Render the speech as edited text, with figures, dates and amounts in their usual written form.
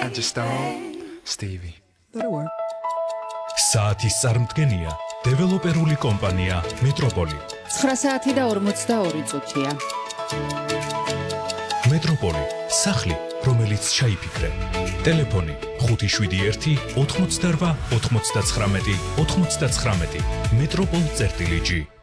Stevie. საათის წარმდგენია დეველოპერული კომპანია მეტროპოლი. 9 საათი და 42 წუთია. მეტროპოლი, სახლი, რომელიც ჩაიფიქრე. ტელეფონი 571 88 99 99. მეტროპოლ-G